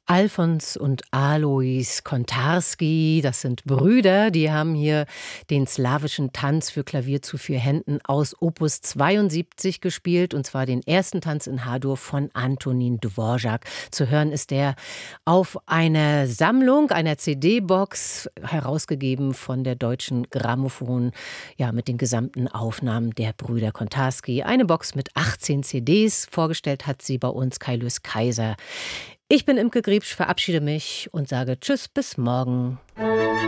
Alfons und Alois Kontarski, das sind Brüder, die haben hier den slawischen Tanz für Klavier zu 4 Händen aus Opus 72 gespielt, und zwar den ersten Tanz in H-Dur von Antonín Dvořák. Zu hören ist der auf einer Sammlung, einer CD-Box, herausgegeben von der Deutschen Grammophon, ja, mit den gesamten Aufnahmen der Brüder Kontarski. Eine Box mit 18 CDs, vorgestellt hat sie bei uns Kai Lös Kaiser. Ich bin Imke Griebsch, verabschiede mich und sage Tschüss, bis morgen.